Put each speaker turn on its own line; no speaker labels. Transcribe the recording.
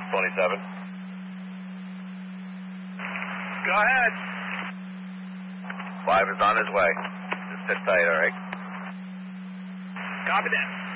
27.
Go ahead.
5 is on his way. Just sit tight, all right?
Copy that.